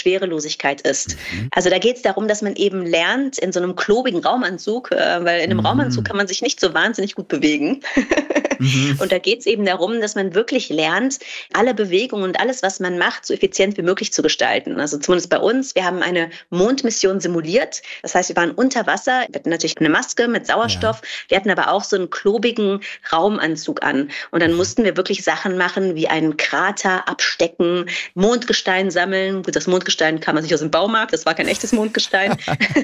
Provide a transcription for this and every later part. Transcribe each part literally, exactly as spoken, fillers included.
Schwerelosigkeit ist. Mhm. Also da geht es darum, dass man eben lernt in so einem klobigen Raumanzug, äh, weil in einem mhm. Raumanzug kann man sich nicht so wahnsinnig gut bewegen. Mhm. Und da geht es eben darum, dass man wirklich lernt, alle Bewegungen und alles, was man macht, so effizient wie möglich zu gestalten. Also zumindest bei uns, wir haben eine Mondmission simuliert. Das heißt, wir waren unter Wasser, wir hatten natürlich eine Maske mit Sauerstoff, ja. wir hatten aber auch so einen klobigen Raumanzug an. Und dann mussten wir wirklich Sachen machen, wie einen Krater abstecken, Mondgestein sammeln. Gut, das Mondgestein kam man sich aus dem Baumarkt, das war kein echtes Mondgestein.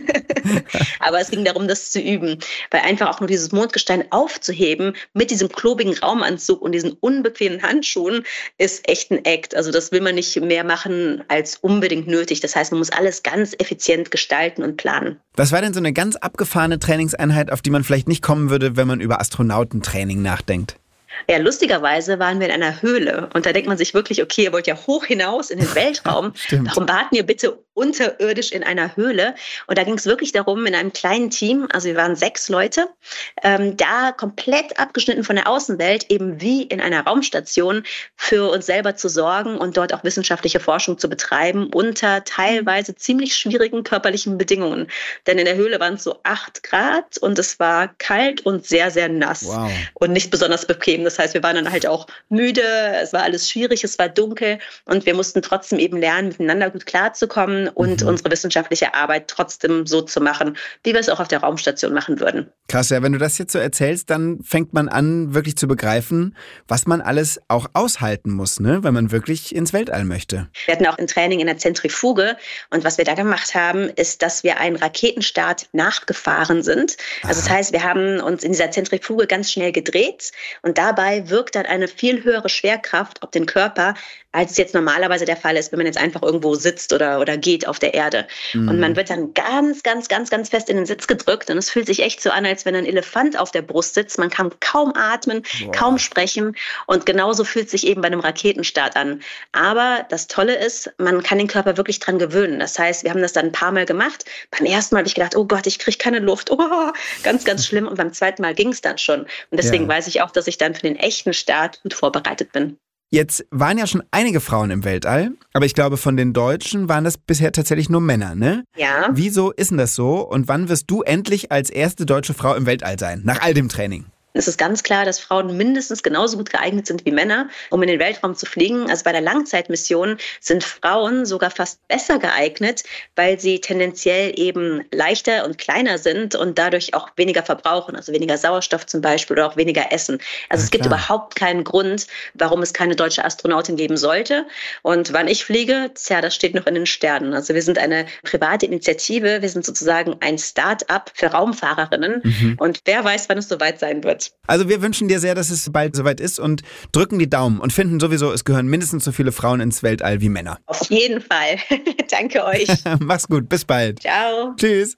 Aber es ging darum, das zu üben. Weil einfach auch nur dieses Mondgestein aufzuheben mit diesem klobigen Raumanzug und diesen unbequemen Handschuhen ist echt ein Act. Also das will man nicht mehr machen als unbedingt nötig. Das heißt, man muss alles ganz effizient gestalten und planen. Was war denn so eine ganz abgefahrene Trainingseinheit, auf die man vielleicht nicht kommen würde, wenn man über Astronautentraining nachdenkt? Ja, lustigerweise waren wir in einer Höhle und da denkt man sich wirklich, okay, ihr wollt ja hoch hinaus in den Weltraum. Warum warten ihr bitte unterirdisch in einer Höhle? Und da ging es wirklich darum, in einem kleinen Team, also wir waren sechs Leute, ähm, da komplett abgeschnitten von der Außenwelt, eben wie in einer Raumstation für uns selber zu sorgen und dort auch wissenschaftliche Forschung zu betreiben unter teilweise ziemlich schwierigen körperlichen Bedingungen. Denn in der Höhle waren es so acht Grad und es war kalt und sehr, sehr nass. Wow. Und nicht besonders bequem. Das heißt, wir waren dann halt auch müde, es war alles schwierig, es war dunkel und wir mussten trotzdem eben lernen, miteinander gut klarzukommen und mhm. unsere wissenschaftliche Arbeit trotzdem so zu machen, wie wir es auch auf der Raumstation machen würden. Krass, ja, wenn du das jetzt so erzählst, dann fängt man an, wirklich zu begreifen, was man alles auch aushalten muss, ne, wenn man wirklich ins Weltall möchte. Wir hatten auch ein Training in der Zentrifuge und was wir da gemacht haben, ist, dass wir einen Raketenstart nachgefahren sind. Also das heißt, wir haben uns in dieser Zentrifuge ganz schnell gedreht und dabei wirkt dann eine viel höhere Schwerkraft auf den Körper, als es jetzt normalerweise der Fall ist, wenn man jetzt einfach irgendwo sitzt oder, oder geht auf der Erde. Mhm. Und man wird dann ganz, ganz, ganz, ganz fest in den Sitz gedrückt und es fühlt sich echt so an, als wenn ein Elefant auf der Brust sitzt. Man kann kaum atmen, Boah. kaum sprechen und genauso fühlt es sich eben bei einem Raketenstart an. Aber das Tolle ist, man kann den Körper wirklich dran gewöhnen. Das heißt, wir haben das dann ein paar Mal gemacht. Beim ersten Mal habe ich gedacht, oh Gott, ich kriege keine Luft. Oh, ganz, ganz schlimm. Und beim zweiten Mal ging es dann schon. Und deswegen ja. weiß ich auch, dass ich dann für den echten Start gut vorbereitet bin. Jetzt waren ja schon einige Frauen im Weltall, aber ich glaube, von den Deutschen waren das bisher tatsächlich nur Männer, ne? Ja. Wieso ist denn das so und wann wirst du endlich als erste deutsche Frau im Weltall sein, nach all dem Training? Es ist ganz klar, dass Frauen mindestens genauso gut geeignet sind wie Männer, um in den Weltraum zu fliegen. Also bei der Langzeitmission sind Frauen sogar fast besser geeignet, weil sie tendenziell eben leichter und kleiner sind und dadurch auch weniger verbrauchen, also weniger Sauerstoff zum Beispiel oder auch weniger essen. Also ja, es gibt klar. überhaupt keinen Grund, warum es keine deutsche Astronautin geben sollte. Und wann ich fliege, tja, das steht noch in den Sternen. Also wir sind eine private Initiative, wir sind sozusagen ein Start-up für Raumfahrerinnen mhm. und wer weiß, wann es soweit sein wird. Also wir wünschen dir sehr, dass es bald soweit ist und drücken die Daumen und finden sowieso, es gehören mindestens so viele Frauen ins Weltall wie Männer. Auf jeden Fall. Danke euch. Mach's gut, bis bald. Ciao. Tschüss.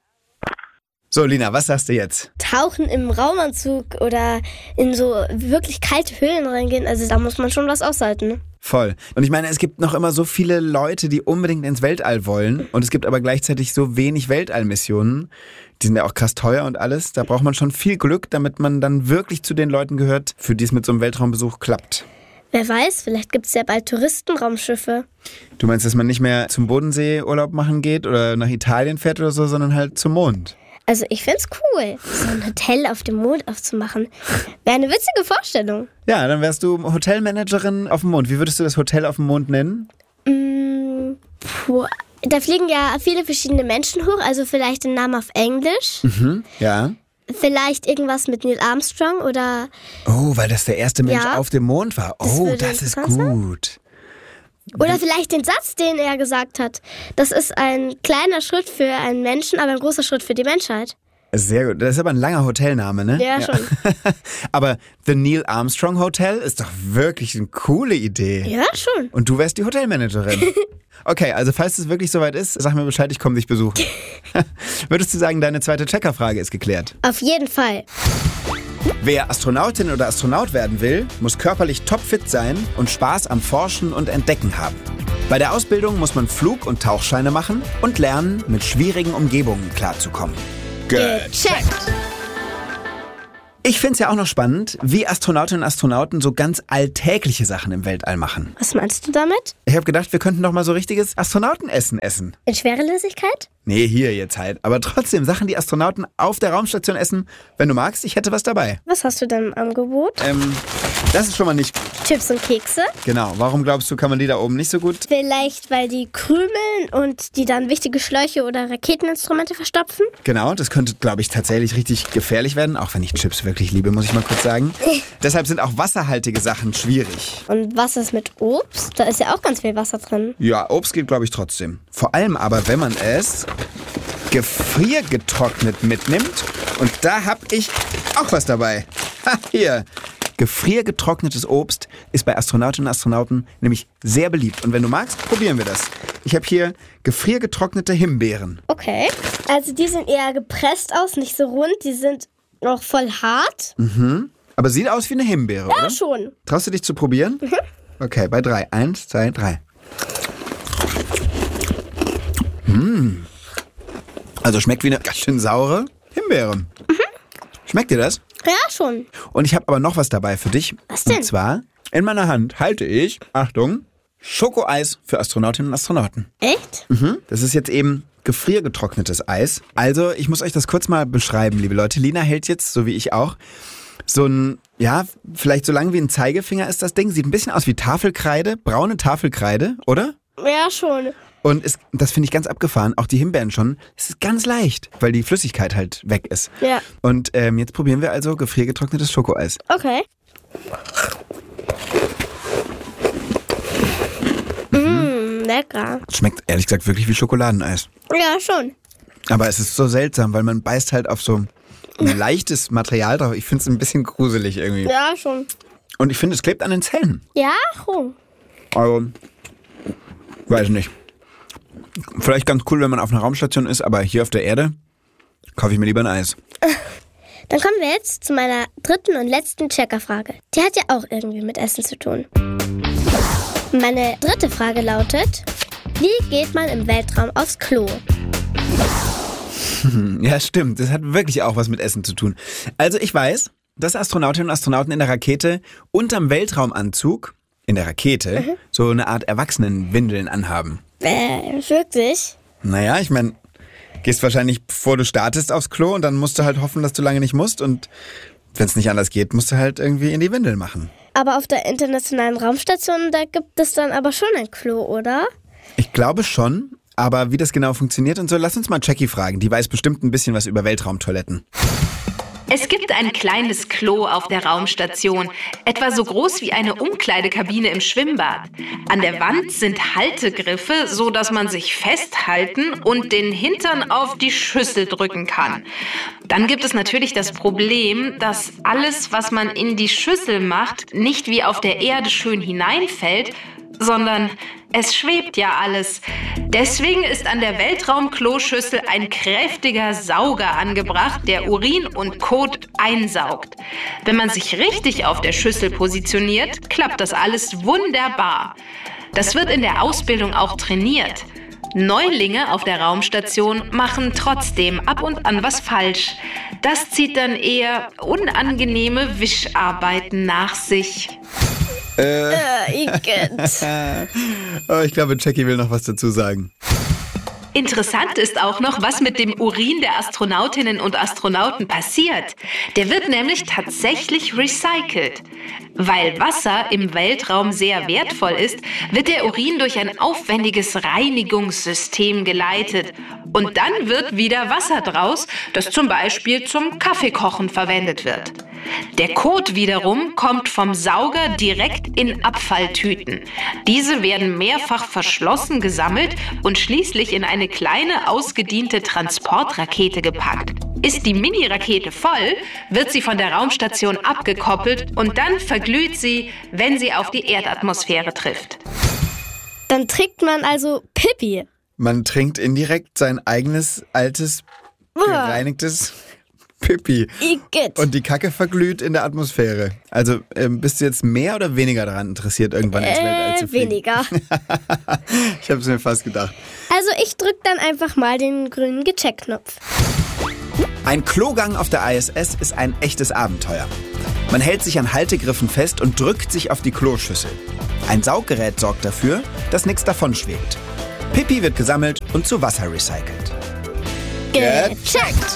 So, Lina, was sagst du jetzt? Tauchen im Raumanzug oder in so wirklich kalte Höhlen reingehen, also da muss man schon was aushalten, ne? Voll. Und ich meine, es gibt noch immer so viele Leute, die unbedingt ins Weltall wollen und es gibt aber gleichzeitig so wenig Weltallmissionen. Die sind ja auch krass teuer und alles. Da braucht man schon viel Glück, damit man dann wirklich zu den Leuten gehört, für die es mit so einem Weltraumbesuch klappt. Wer weiß, vielleicht gibt es ja bald Touristenraumschiffe. Du meinst, dass man nicht mehr zum Bodensee Urlaub machen geht oder nach Italien fährt oder so, sondern halt zum Mond? Also ich find's cool, so ein Hotel auf dem Mond aufzumachen. Wäre eine witzige Vorstellung. Ja, dann wärst du Hotelmanagerin auf dem Mond. Wie würdest du das Hotel auf dem Mond nennen? Mm, puh. Da fliegen ja viele verschiedene Menschen hoch, also vielleicht den Namen auf Englisch. Mhm, ja. Vielleicht irgendwas mit Neil Armstrong oder... Oh, weil das der erste Mensch ja. auf dem Mond war. Oh, das, das ist gut. Oder vielleicht den Satz, den er gesagt hat. Das ist ein kleiner Schritt für einen Menschen, aber ein großer Schritt für die Menschheit. Sehr gut. Das ist aber ein langer Hotelname, ne? Ja, ja. schon. Aber The Neil Armstrong Hotel ist doch wirklich eine coole Idee. Ja, schon. Und du wärst die Hotelmanagerin. Okay, also falls es wirklich soweit ist, sag mir Bescheid, ich komme dich besuchen. Würdest du sagen, deine zweite Checkerfrage ist geklärt? Auf jeden Fall. Wer Astronautin oder Astronaut werden will, muss körperlich topfit sein und Spaß am Forschen und Entdecken haben. Bei der Ausbildung muss man Flug- und Tauchscheine machen und lernen, mit schwierigen Umgebungen klarzukommen. Gecheckt! Ich finde es ja auch noch spannend, wie Astronautinnen und Astronauten so ganz alltägliche Sachen im Weltall machen. Was meinst du damit? Ich habe gedacht, wir könnten doch mal so richtiges Astronautenessen essen. In Schwerelosigkeit? Nee, hier jetzt halt. Aber trotzdem, Sachen, die Astronauten auf der Raumstation essen. Wenn du magst, ich hätte was dabei. Was hast du denn im Angebot? Ähm, das ist schon mal nicht gut. Chips und Kekse? Genau, warum glaubst du, kann man die da oben nicht so gut? Vielleicht, weil die krümeln und die dann wichtige Schläuche oder Raketeninstrumente verstopfen? Genau, das könnte, glaube ich, tatsächlich richtig gefährlich werden. Auch wenn ich Chips wirklich liebe, muss ich mal kurz sagen. Deshalb sind auch wasserhaltige Sachen schwierig. Und was ist mit Obst? Da ist ja auch ganz viel Wasser drin. Ja, Obst geht, glaube ich, trotzdem. Vor allem aber, wenn man es gefriergetrocknet mitnimmt. Und da habe ich auch was dabei. Ha, hier. Gefriergetrocknetes Obst ist bei Astronautinnen und Astronauten nämlich sehr beliebt. Und wenn du magst, probieren wir das. Ich habe hier gefriergetrocknete Himbeeren. Okay. Also die sind eher gepresst aus, nicht so rund. Die sind noch voll hart. Mhm. Aber sieht aus wie eine Himbeere, ja, oder? Ja, schon. Traust du dich zu probieren? Mhm. Okay, bei drei. Eins, zwei, drei. Mmh. Also schmeckt wie eine ganz schön saure Himbeere. Mhm. Schmeckt dir das? Ja, schon. Und ich habe aber noch was dabei für dich. Was denn? Und zwar, in meiner Hand halte ich, Achtung, Schokoeis für Astronautinnen und Astronauten. Echt? Mhm. Das ist jetzt eben gefriergetrocknetes Eis. Also, ich muss euch das kurz mal beschreiben, liebe Leute. Lina hält jetzt, so wie ich auch, so ein, ja, vielleicht so lang wie ein Zeigefinger ist das Ding. Sieht ein bisschen aus wie Tafelkreide, braune Tafelkreide, oder? Ja, schon. Und es, das finde ich ganz abgefahren, auch die Himbeeren schon. Es ist ganz leicht, weil die Flüssigkeit halt weg ist. Ja. Und ähm, jetzt probieren wir also gefriergetrocknetes Schokoeis. Okay. Mhm. Mmh, lecker. Schmeckt ehrlich gesagt wirklich wie Schokoladeneis. Ja, schon. Aber es ist so seltsam, weil man beißt halt auf so ein leichtes Material drauf. Ich finde es ein bisschen gruselig irgendwie. Ja, schon. Und ich finde, es klebt an den Zähnen. Ja, schon. Also, weiß nicht. Vielleicht ganz cool, wenn man auf einer Raumstation ist, aber hier auf der Erde kaufe ich mir lieber ein Eis. Dann kommen wir jetzt zu meiner dritten und letzten Checkerfrage. Die hat ja auch irgendwie mit Essen zu tun. Meine dritte Frage lautet, wie geht man im Weltraum aufs Klo? Ja, stimmt. Das hat wirklich auch was mit Essen zu tun. Also ich weiß, dass Astronautinnen und Astronauten in der Rakete unterm Weltraumanzug, in der Rakete, mhm. so eine Art Erwachsenenwindeln anhaben. Äh, wirklich? Naja, ich meine, gehst wahrscheinlich, bevor du startest, aufs Klo und dann musst du halt hoffen, dass du lange nicht musst. Und wenn es nicht anders geht, musst du halt irgendwie in die Windel machen. Aber auf der internationalen Raumstation, da gibt es dann aber schon ein Klo, oder? Ich glaube schon, aber wie das genau funktioniert und so, lass uns mal Jackie fragen. Die weiß bestimmt ein bisschen was über Weltraumtoiletten. Es gibt ein kleines Klo auf der Raumstation, etwa so groß wie eine Umkleidekabine im Schwimmbad. An der Wand sind Haltegriffe, so dass man sich festhalten und den Hintern auf die Schüssel drücken kann. Dann gibt es natürlich das Problem, dass alles, was man in die Schüssel macht, nicht wie auf der Erde schön hineinfällt, sondern es schwebt ja alles. Deswegen ist an der Weltraumkloschüssel ein kräftiger Sauger angebracht, der Urin und Kot einsaugt. Wenn man sich richtig auf der Schüssel positioniert, klappt das alles wunderbar. Das wird in der Ausbildung auch trainiert. Neulinge auf der Raumstation machen trotzdem ab und an was falsch. Das zieht dann eher unangenehme Wischarbeiten nach sich. Äh. Äh, Igitt. Oh, ich glaube, Jackie will noch was dazu sagen. Interessant ist auch noch, was mit dem Urin der Astronautinnen und Astronauten passiert. Der wird nämlich tatsächlich recycelt. Weil Wasser im Weltraum sehr wertvoll ist, wird der Urin durch ein aufwendiges Reinigungssystem geleitet. Und dann wird wieder Wasser draus, das zum Beispiel zum Kaffeekochen verwendet wird. Der Kot wiederum kommt vom Sauger direkt in Abfalltüten. Diese werden mehrfach verschlossen gesammelt und schließlich in eine kleine, ausgediente Transportrakete gepackt. Ist die Mini-Rakete voll, wird sie von der Raumstation abgekoppelt und dann verglüht sie, wenn sie auf die Erdatmosphäre trifft. Dann trinkt man also Pipi. Man trinkt indirekt sein eigenes, altes, gereinigtes Pipi. Igitt. Und die Kacke verglüht in der Atmosphäre. Also ähm, bist du jetzt mehr oder weniger daran interessiert, irgendwann ins Weltall zu fliegen? Weniger. Ich habe es mir fast gedacht. Also ich drück dann einfach mal den grünen Gecheck-Knopf. Ein Klogang auf der I S S ist ein echtes Abenteuer. Man hält sich an Haltegriffen fest und drückt sich auf die Kloschüssel. Ein Sauggerät sorgt dafür, dass nichts davon schwebt. Pipi wird gesammelt und zu Wasser recycelt. Gecheckt!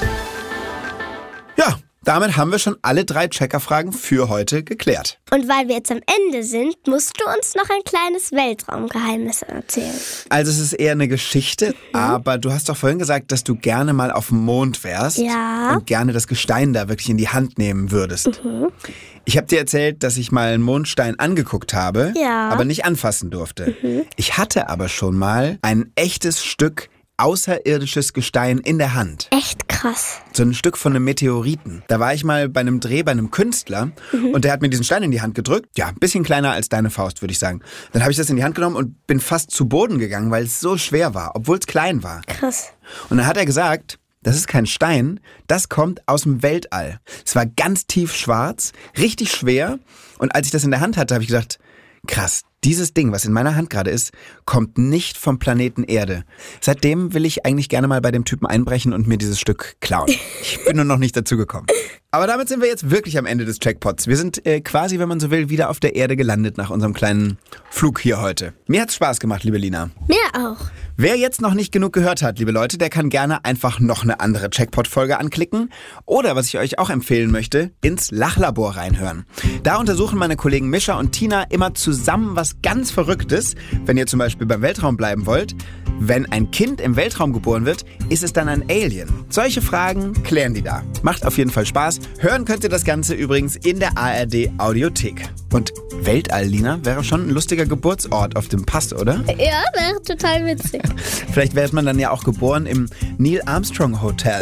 Ja, damit haben wir schon alle drei Checkerfragen für heute geklärt. Und weil wir jetzt am Ende sind, musst du uns noch ein kleines Weltraumgeheimnis erzählen. Also es ist eher eine Geschichte, mhm. aber du hast doch vorhin gesagt, dass du gerne mal auf dem Mond wärst ja. und gerne das Gestein da wirklich in die Hand nehmen würdest. Mhm. Ich habe dir erzählt, dass ich mal einen Mondstein angeguckt habe, ja. aber nicht anfassen durfte. Mhm. Ich hatte aber schon mal ein echtes Stück außerirdisches Gestein in der Hand. Echt krass. So ein Stück von einem Meteoriten. Da war ich mal bei einem Dreh bei einem Künstler mhm. und der hat mir diesen Stein in die Hand gedrückt. Ja, ein bisschen kleiner als deine Faust, würde ich sagen. Dann habe ich das in die Hand genommen und bin fast zu Boden gegangen, weil es so schwer war, obwohl es klein war. Krass. Und dann hat er gesagt, das ist kein Stein, das kommt aus dem Weltall. Es war ganz tief schwarz, richtig schwer. Und als ich das in der Hand hatte, habe ich gedacht, krass, dieses Ding, was in meiner Hand gerade ist, kommt nicht vom Planeten Erde. Seitdem will ich eigentlich gerne mal bei dem Typen einbrechen und mir dieses Stück klauen. Ich bin nur noch nicht dazu gekommen. Aber damit sind wir jetzt wirklich am Ende des Checkpots. Wir sind äh, quasi, wenn man so will, wieder auf der Erde gelandet nach unserem kleinen Flug hier heute. Mir hat's Spaß gemacht, liebe Lina. Mir auch. Wer jetzt noch nicht genug gehört hat, liebe Leute, der kann gerne einfach noch eine andere Checkpot-Folge anklicken. Oder, was ich euch auch empfehlen möchte, ins Lachlabor reinhören. Da untersuchen meine Kollegen Mischa und Tina immer zusammen was ganz Verrücktes. Wenn ihr zum Beispiel beim Weltraum bleiben wollt, wenn ein Kind im Weltraum geboren wird, ist es dann ein Alien? Solche Fragen klären die da. Macht auf jeden Fall Spaß. Hören könnt ihr das Ganze übrigens in der A R D Audiothek. Und Weltall, Lina, wäre schon ein lustiger Geburtsort auf dem Pass, oder? Ja, wäre total witzig. Vielleicht wäre man dann ja auch geboren im Neil Armstrong Hotel.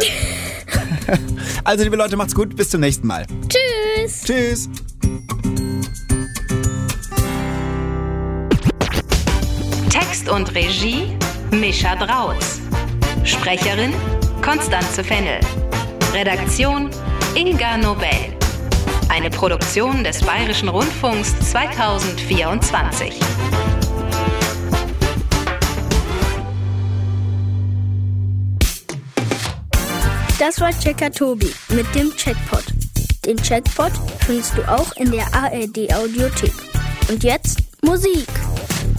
Also, liebe Leute, macht's gut. Bis zum nächsten Mal. Tschüss. Tschüss. Text und Regie Mischa Drautz. Sprecherin Konstanze Fennel. Redaktion Inga Nobel. Eine Produktion des Bayerischen Rundfunks zweitausendvierundzwanzig. Das war Checker Tobi mit dem Checkpot. Den Checkpot findest du auch in der A R D Audiothek. Und jetzt Musik.